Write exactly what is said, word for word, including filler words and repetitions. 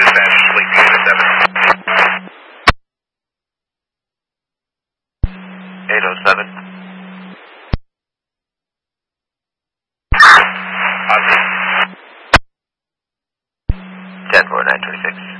Dispatch, Lake seven. eight oh seven. Positive. ten four nine twenty-six.